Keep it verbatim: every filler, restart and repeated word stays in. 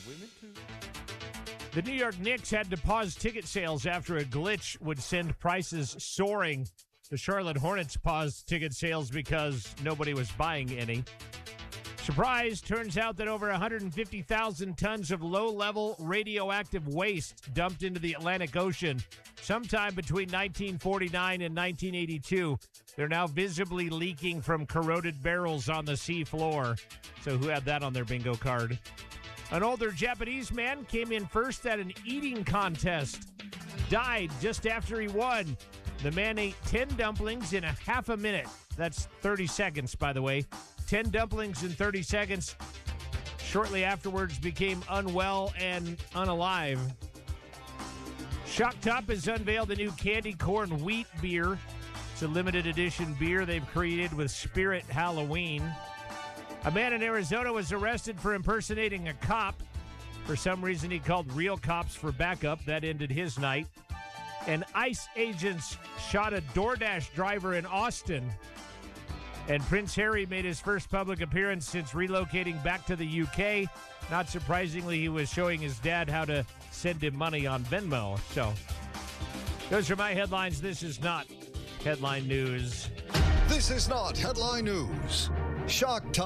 women too. The New York Knicks had to pause ticket sales after a glitch would send prices soaring. The Charlotte Hornets paused ticket sales because nobody was buying any. Surprise, turns out that over one hundred fifty thousand tons of low-level radioactive waste dumped into the Atlantic Ocean sometime between nineteen forty-nine and nineteen eighty-two. They're now visibly leaking from corroded barrels on the seafloor. So who had that on their bingo card? An older Japanese man came in first at an eating contest, died just after he won. The man ate ten dumplings in a half a minute. That's thirty seconds, by the way. ten dumplings in thirty seconds. Shortly afterwards became unwell and unalive. Shock Top has unveiled a new candy corn wheat beer. It's a limited edition beer they've created with Spirit Halloween. A man in Arizona was arrested for impersonating a cop. For some reason, he called real cops for backup. That ended his night. And ICE agents shot a DoorDash driver in Austin. And Prince Harry made his first public appearance since relocating back to the U K. Not surprisingly, he was showing his dad how to send him money on Venmo. So, those are my headlines. This is not Headline News. This is not Headline News. Shock Top.